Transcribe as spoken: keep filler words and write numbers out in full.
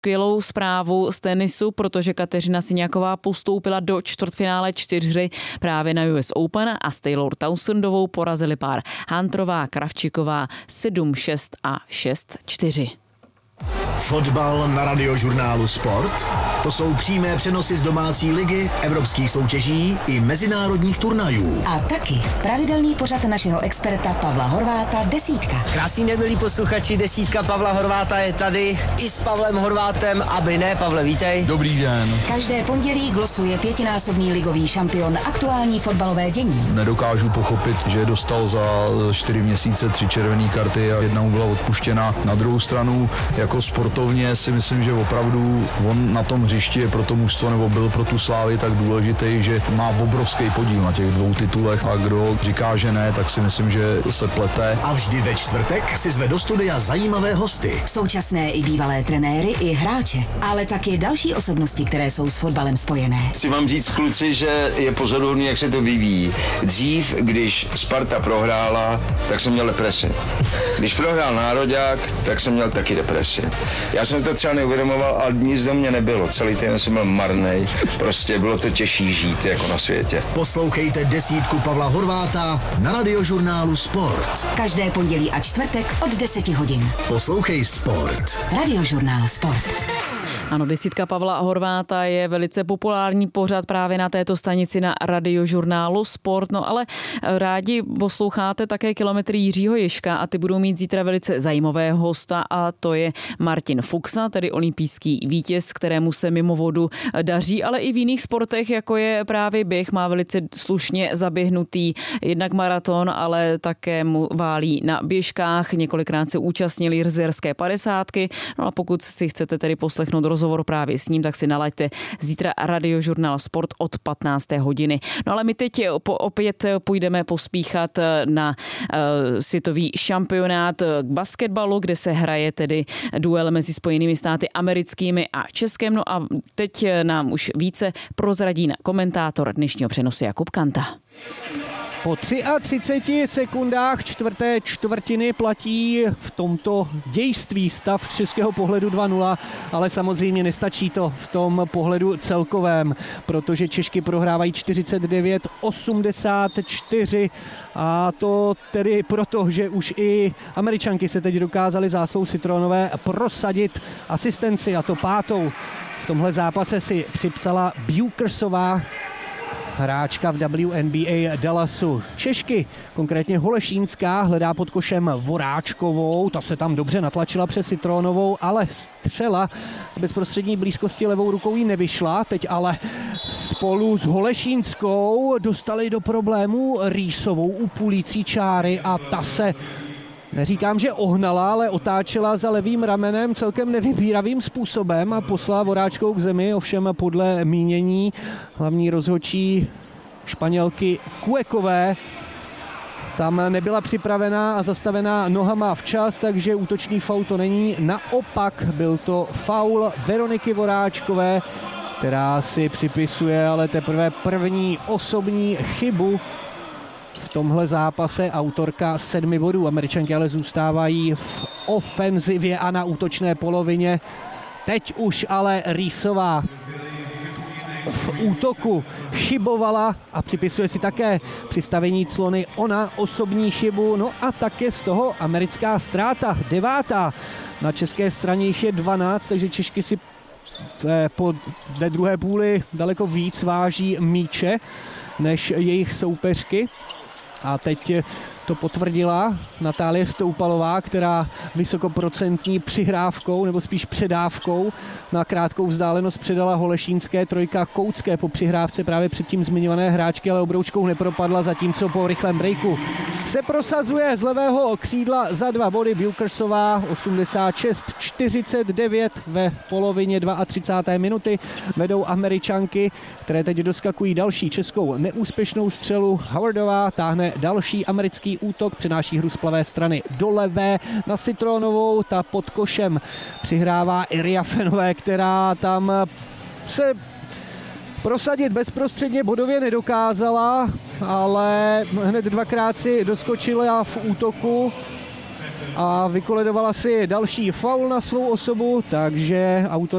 skvělou zprávu z tenisu, protože Kateřina Siniaková postoupila do čtvrtfinále čtyřhry právě na U S Open a s Taylor Townsendovou porazili pár Hunterová, Kravčiková sedm šest a šest čtyři. Fotbal na Radiožurnálu Sport. To jsou přímé přenosy z domácí ligy, evropských soutěží i mezinárodních turnajů. A taky pravidelný pořad našeho experta Pavla Horváta Desítka. Krásný den, milí posluchači, Desítka Pavla Horváta je tady i s Pavlem Horvátem, aby ne. Pavle, vítej. Dobrý den. Každé pondělí glosuje pětinásobný ligový šampion aktuální fotbalové dění. Nedokážu pochopit, že dostal za čtyři měsíce tři červené karty a jedna mu byla odpuštěna. Na druhou stranu, jako sportovně si myslím, že opravdu on na tom hřišti je pro to mužstvo nebo byl pro tu Slávy tak důležitý, že má obrovský podíl na těch dvou titulech a kdo říká, že ne, tak si myslím, že se plete. A vždy ve čtvrtek si zve do studia zajímavé hosty. Současné i bývalé trenéry i hráče, ale taky další osobnosti, které jsou s fotbalem spojené. Chci vám říct, kluci, že je pozoruhodný, jak se to vyvíjí. Dřív, když Sparta prohrála, tak jsem měl depresi. Když prohrál Nároďák, tak jsem měl taky depresi. Já jsem to třeba neuvědomoval, ale nic do mě nebylo. Celý týden jsem byl marnej. Prostě bylo to těžší žít jako na světě. Poslouchejte Desítku Pavla Horváta na Radiožurnálu Sport. Každé pondělí a čtvrtek od deseti hodin. Poslouchej Sport. Radiožurnál Sport. Ano, Desítka Pavla Horváta je velice populární pořad právě na této stanici na Radiožurnálu Sport, no ale rádi posloucháte také Kilometry Jiřího Ježka a ty budou mít zítra velice zajímavého hosta a to je Martin Fuchsa, tedy olympijský vítěz, kterému se mimo vodu daří, ale i v jiných sportech, jako je právě běh, má velice slušně zaběhnutý jednak maraton, ale také mu válí na běžkách, několikrát se účastnili jezerské padesátky, no a pokud si chcete tedy poslechnout rozhovor právě s ním, tak si nalaďte zítra Radiožurnál Sport od patnácté hodiny. No ale my teď opět půjdeme pospíchat na uh, světový šampionát k basketbalu, kde se hraje tedy duel mezi Spojenými státy americkými a Českem. No a teď nám už více prozradí komentátor dnešního přenosu Jakub Kanta. Po třiceti třech sekundách čtvrté čtvrtiny platí v tomto dějství stav z českého pohledu dva nula, ale samozřejmě nestačí to v tom pohledu celkovém, protože Češky prohrávají čtyřicet devět osmdesát čtyři a to tedy proto, že už i Američanky se teď dokázaly zásluhou Citronové prosadit asistenci, a to pátou. V tomhle zápase si připsala Bukersová, hráčka v W N B A Dallasu. Češky, konkrétně Holešínská, hledá pod košem Voráčkovou, ta se tam dobře natlačila přes Citronovou, ale střela z bezprostřední blízkosti levou rukou jí nevyšla, teď ale spolu s Holešínskou dostali do problémů Rýsovou u půlící čáry a ta se, neříkám, že ohnala, ale otáčela za levým ramenem celkem nevybíravým způsobem a poslala Voráčkou k zemi, ovšem podle mínění hlavní rozhodčí Španělky Kuekové tam nebyla připravená a zastavená nohama včas, takže útočný faul to není. Naopak byl to faul Veroniky Voráčkové, která si připisuje ale teprve první osobní chybu v tomhle zápase. Autorka sedmi bodů. Američanky ale zůstávají v ofenzivě a na útočné polovině. Teď už ale Rýsová v útoku chybovala a připisuje si také při stavění clony ona osobní chybu. No a také z toho americká ztráta, devátá. Na české straně jich je dvanáct, takže Češky si po té druhé půli daleko víc váží míče než jejich soupeřky. A teď to potvrdila Natálie Stoupalová, která vysokoprocentní přihrávkou, nebo spíš předávkou na krátkou vzdálenost předala Holešínské. Trojka Koutské po přihrávce právě předtím zmiňované hráčky, ale obroučkou nepropadla, zatímco po rychlém breaku se prosazuje z levého křídla za dva body Bukersová. Osmdesát šest čtyřicet devět ve polovině třicáté druhé minuty vedou Američanky, které teď doskakují další českou neúspěšnou střelu. Howardová táhne další americký útok, přenáší hru z pravé strany do levé na Citronovou, ta pod košem přihrává Iria Fenové, která tam se prosadit bezprostředně bodově nedokázala, ale hned dvakrát si doskočila v útoku a vykoledovala si další faul na svou osobu, takže autor